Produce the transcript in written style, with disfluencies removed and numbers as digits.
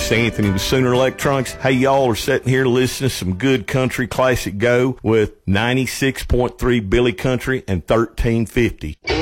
is Anthony with Sooner Electronics. Hey, y'all are sitting here listening to some good country classic go with 96.3 Billy Country and 1350.